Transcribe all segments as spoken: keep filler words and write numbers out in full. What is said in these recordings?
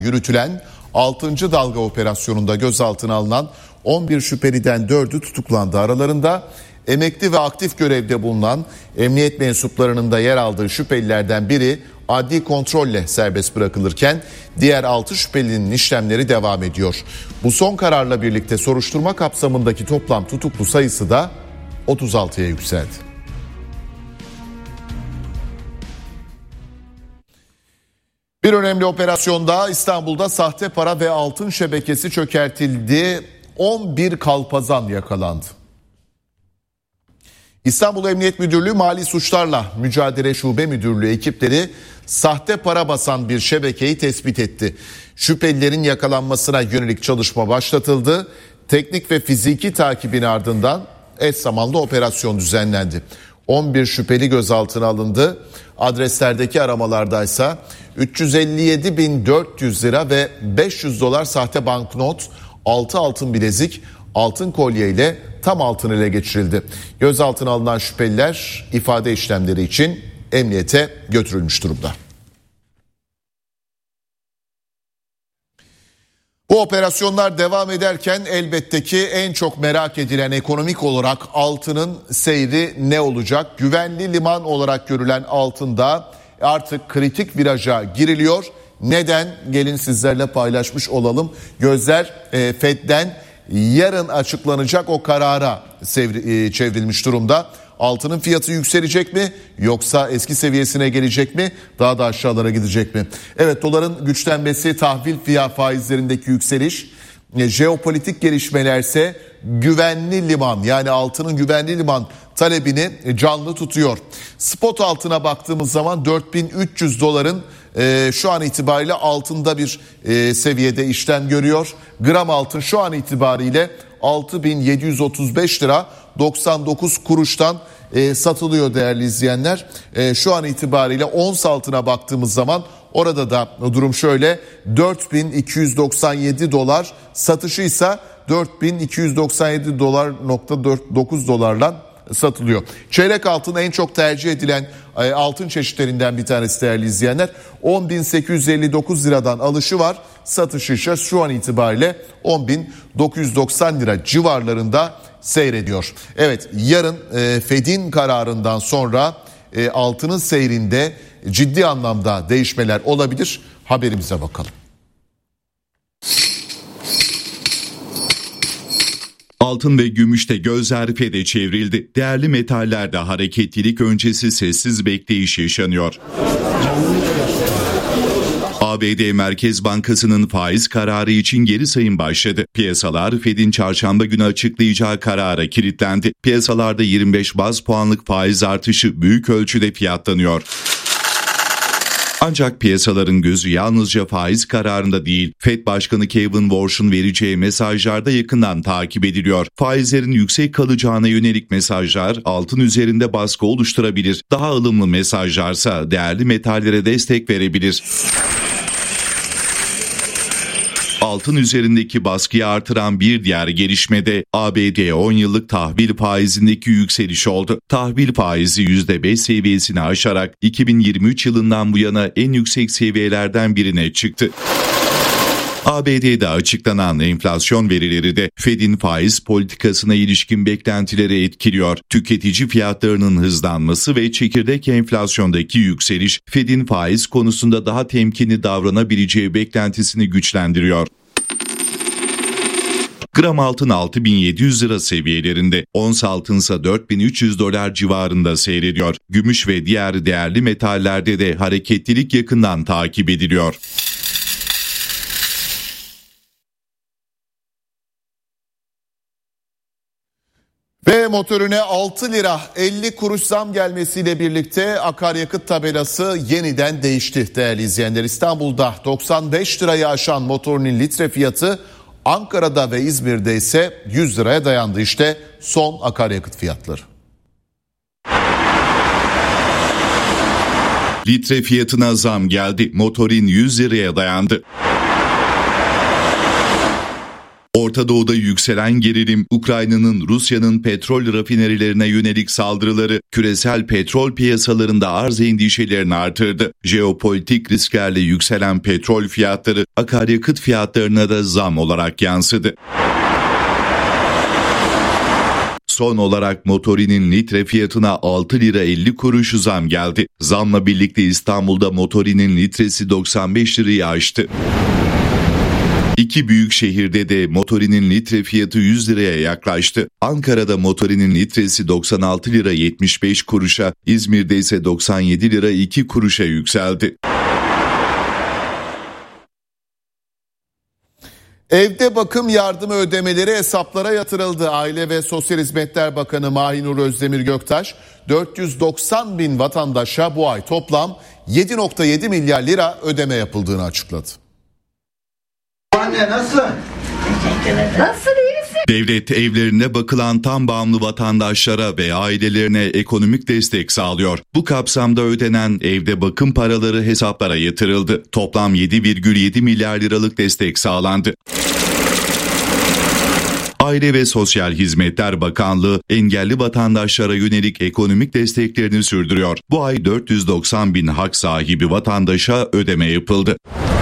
Yürütülen altıncı dalga operasyonunda gözaltına alınan on bir şüpheliden dördü tutuklandı. Aralarında emekli ve aktif görevde bulunan emniyet mensuplarının da yer aldığı şüphelilerden biri adli kontrolle serbest bırakılırken diğer altı şüphelinin işlemleri devam ediyor. Bu son kararla birlikte soruşturma kapsamındaki toplam tutuklu sayısı da otuz altıya yükseldi. Bir önemli operasyonda İstanbul'da sahte para ve altın şebekesi çökertildi. on bir kalpazan yakalandı. İstanbul Emniyet Müdürlüğü Mali Suçlarla Mücadele Şube Müdürlüğü ekipleri sahte para basan bir şebekeyi tespit etti. Şüphelilerin yakalanmasına yönelik çalışma başlatıldı. Teknik ve fiziki takibin ardından eş zamanlı operasyon düzenlendi. on bir şüpheli gözaltına alındı. Adreslerdeki aramalardaysa üç yüz elli yedi bin dört yüz lira ve beş yüz dolar sahte banknot, altı altın bilezik, altın kolye ile tam altın ele geçirildi. Gözaltına alınan şüpheliler ifade işlemleri için emniyete götürülmüş durumda. Bu operasyonlar devam ederken elbette ki en çok merak edilen ekonomik olarak altının seyri ne olacak? Güvenli liman olarak görülen altında artık kritik viraja giriliyor. Neden? Gelin sizlerle paylaşmış olalım. Gözler e, Fed'den yarın açıklanacak o karara sevri, çevrilmiş durumda. Altının fiyatı yükselecek mi yoksa eski seviyesine gelecek mi, daha da aşağılara gidecek mi? Evet, doların güçlenmesi, tahvil fiyat faizlerindeki yükseliş, jeopolitik gelişmelerse güvenli liman, yani altının güvenli liman talebini canlı tutuyor. Spot altına baktığımız zaman dört bin üç yüz doların e, şu an itibariyle altında bir e, seviyede işlem görüyor. Gram altın şu an itibariyle altı bin yedi yüz otuz beş lira doksan dokuz kuruştan e, satılıyor değerli izleyenler. E, şu an itibariyle ons altına baktığımız zaman orada da durum şöyle: dört bin iki yüz doksan yedi dolar, satışı ise dört bin iki yüz doksan yedi dolar nokta dokuz dolarla satılıyor. Çeyrek altın en çok tercih edilen e, altın çeşitlerinden bir tanesi değerli izleyenler. on bin sekiz yüz elli dokuz liradan alışı var. Satışı ise şu an itibariyle on bin dokuz yüz doksan lira civarlarında seyrediyor. Evet, yarın e, Fed'in kararından sonra e, altının seyrinde ciddi anlamda değişmeler olabilir. Haberimize bakalım. Altın ve gümüşte gözler Fed'e çevrildi. Değerli metallerde hareketlilik öncesi sessiz bekleyiş yaşanıyor. A B D Merkez Bankası'nın faiz kararı için geri sayım başladı. Piyasalar Fed'in çarşamba günü açıklayacağı karara kilitlendi. Piyasalarda yirmi beş baz puanlık faiz artışı büyük ölçüde fiyatlanıyor. Ancak piyasaların gözü yalnızca faiz kararında değil, Fed Başkanı Kevin Warsh'un vereceği mesajlarda yakından takip ediliyor. Faizlerin yüksek kalacağına yönelik mesajlar altın üzerinde baskı oluşturabilir. Daha ılımlı mesajlarsa değerli metallere destek verebilir. Altın üzerindeki baskıyı artıran bir diğer gelişmede A B D on yıllık tahvil faizindeki yükseliş oldu. Tahvil faizi yüzde beş seviyesini aşarak iki bin yirmi üç yılından bu yana en yüksek seviyelerden birine çıktı. A B D'de açıklanan enflasyon verileri de Fed'in faiz politikasına ilişkin beklentileri etkiliyor. Tüketici fiyatlarının hızlanması ve çekirdek enflasyondaki yükseliş Fed'in faiz konusunda daha temkinli davranabileceği beklentisini güçlendiriyor. Gram altın altı bin yedi yüz lira seviyelerinde, ons altınsa dört bin üç yüz dolar civarında seyrediyor. Gümüş ve diğer değerli metallerde de hareketlilik yakından takip ediliyor. Ve motorine altı lira elli kuruş zam gelmesiyle birlikte akaryakıt tabelası yeniden değişti değerli izleyenler. İstanbul'da doksan beş lirayı aşan motorinin litre fiyatı Ankara'da ve İzmir'de ise yüz liraya dayandı. İşte son akaryakıt fiyatları. Litre fiyatına zam geldi. Motorin yüz liraya dayandı. Orta Doğu'da yükselen gerilim, Ukrayna'nın Rusya'nın petrol rafinerilerine yönelik saldırıları küresel petrol piyasalarında arz endişelerini artırdı. Jeopolitik risklerle yükselen petrol fiyatları akaryakıt fiyatlarına da zam olarak yansıdı. Son olarak motorinin litre fiyatına altı lira elli kuruş zam geldi. Zamla birlikte İstanbul'da motorinin litresi doksan beş lirayı aştı. İki büyük şehirde de motorinin litre fiyatı yüz liraya yaklaştı. Ankara'da motorinin litresi doksan altı lira yetmiş beş kuruşa, İzmir'de ise doksan yedi lira iki kuruşa yükseldi. Evde bakım yardımı ödemeleri hesaplara yatırıldı. Aile ve Sosyal Hizmetler Bakanı Mahinur Özdemir Göktaş, dört yüz doksan bin vatandaşa bu ay toplam yedi virgül yedi milyar lira ödeme yapıldığını açıkladı. Anne nasıl? Teşekkür ederim. Nasıl, iyi misin? Devlet evlerine bakılan tam bağımlı vatandaşlara ve ailelerine ekonomik destek sağlıyor. Bu kapsamda ödenen evde bakım paraları hesaplara yatırıldı. Toplam yedi virgül yedi milyar liralık destek sağlandı. Aile ve Sosyal Hizmetler Bakanlığı engelli vatandaşlara yönelik ekonomik desteklerini sürdürüyor. Bu ay dört yüz doksan bin hak sahibi vatandaşa ödeme yapıldı.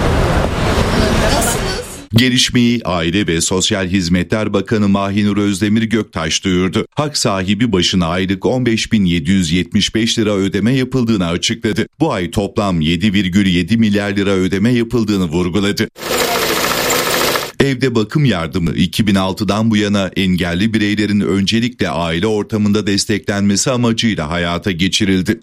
Gelişmeyi Aile ve Sosyal Hizmetler Bakanı Mahinur Özdemir Göktaş duyurdu. Hak sahibi başına aylık on beş bin yedi yüz yetmiş beş lira ödeme yapıldığını açıkladı. Bu ay toplam yedi virgül yedi milyar lira ödeme yapıldığını vurguladı. Evde bakım yardımı iki bin altıdan bu yana engelli bireylerin öncelikle aile ortamında desteklenmesi amacıyla hayata geçirildi.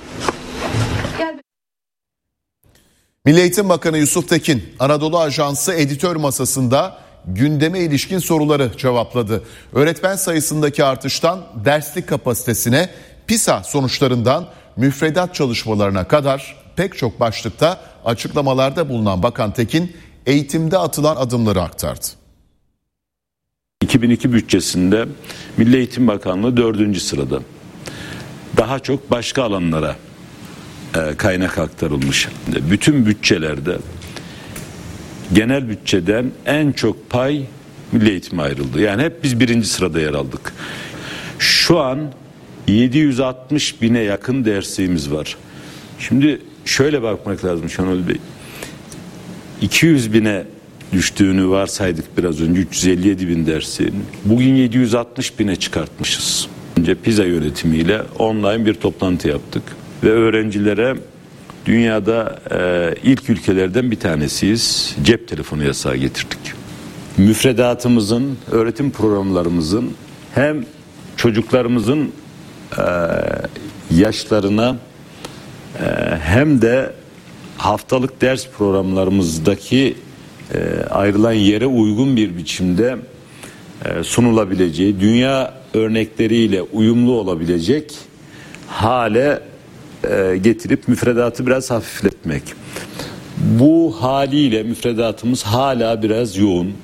Milli Eğitim Bakanı Yusuf Tekin, Anadolu Ajansı editör masasında gündeme ilişkin soruları cevapladı. Öğretmen sayısındaki artıştan derslik kapasitesine, PISA sonuçlarından müfredat çalışmalarına kadar pek çok başlıkta açıklamalarda bulunan Bakan Tekin, eğitimde atılan adımları aktardı. iki bin iki bütçesinde Milli Eğitim Bakanlığı dördüncü sırada. Daha çok başka alanlara kaynak aktarılmış. Bütün bütçelerde genel bütçeden en çok pay milli eğitime ayrıldı. Yani hep biz birinci sırada yer aldık. Şu an yedi yüz altmış bine yakın dersimiz var. Şimdi şöyle bakmak lazım Şenol Bey. iki yüz bine düştüğünü varsaydık biraz önce, üç yüz elli yedi bin dersin. Bugün yedi yüz altmış bine çıkartmışız. Önce PISA yönetimiyle online bir toplantı yaptık. Ve öğrencilere dünyada e, ilk ülkelerden bir tanesiyiz. Cep telefonu yasağı getirdik. Müfredatımızın, öğretim programlarımızın hem çocuklarımızın e, yaşlarına e, hem de haftalık ders programlarımızdaki e, ayrılan yere uygun bir biçimde e, sunulabileceği, dünya örnekleriyle uyumlu olabilecek hale getirip müfredatı biraz hafifletmek. Bu haliyle müfredatımız hala biraz yoğun.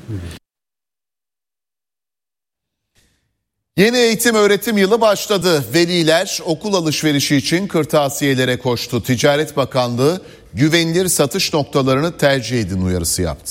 Yeni eğitim öğretim yılı başladı. Veliler okul alışverişi için kırtasiyelere koştu. Ticaret Bakanlığı güvenilir satış noktalarını tercih edin uyarısı yaptı.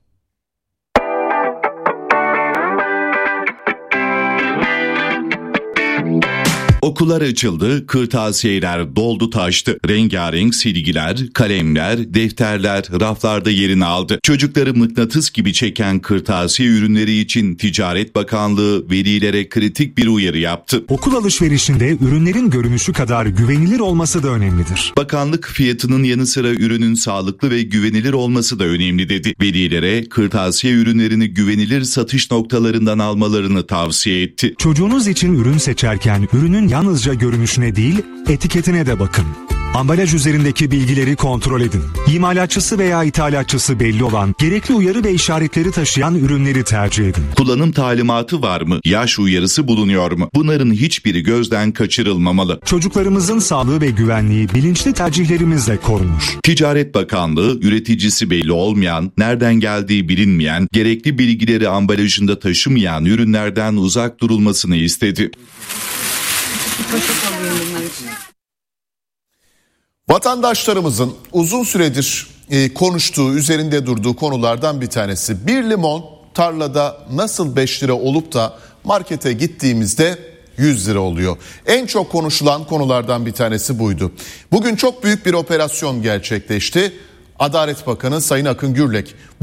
Okullar açıldı, kırtasiyeler doldu taştı. Rengarenk silgiler, kalemler, defterler raflarda yerini aldı. Çocukları mıknatıs gibi çeken kırtasiye ürünleri için Ticaret Bakanlığı velilere kritik bir uyarı yaptı. Okul alışverişinde ürünlerin görünüşü kadar güvenilir olması da önemlidir. Bakanlık fiyatının yanı sıra ürünün sağlıklı ve güvenilir olması da önemli dedi. Velilere kırtasiye ürünlerini güvenilir satış noktalarından almalarını tavsiye etti. Çocuğunuz için ürün seçerken ürünün yalnızca görünüşüne değil, etiketine de bakın. Ambalaj üzerindeki bilgileri kontrol edin. İmalatçısı veya ithalatçısı belli olan, gerekli uyarı ve işaretleri taşıyan ürünleri tercih edin. Kullanım talimatı var mı? Yaş uyarısı bulunuyor mu? Bunların hiçbiri gözden kaçırılmamalı. Çocuklarımızın sağlığı ve güvenliği bilinçli tercihlerimizle korunur. Ticaret Bakanlığı, üreticisi belli olmayan, nereden geldiği bilinmeyen, gerekli bilgileri ambalajında taşımayan ürünlerden uzak durulmasını istedi. Vatandaşlarımızın uzun süredir e, konuştuğu, üzerinde durduğu konulardan bir tanesi. Bir limon tarlada nasıl beş lira olup da markete gittiğimizde yüz lira oluyor? En çok konuşulan konulardan bir tanesi buydu. Bugün çok büyük bir operasyon gerçekleşti. Adalet Bakanı Sayın Akın Gürlek